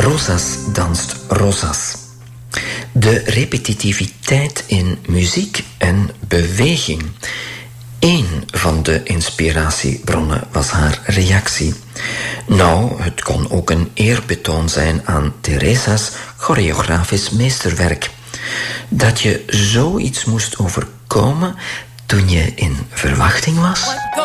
Rosas danst Rosas. De repetitiviteit in muziek en beweging. Eén van de inspiratiebronnen was haar reactie. Nou, het kon ook een eerbetoon zijn aan Theresa's choreografisch meesterwerk. Dat je zoiets moest overkomen toen je in verwachting was?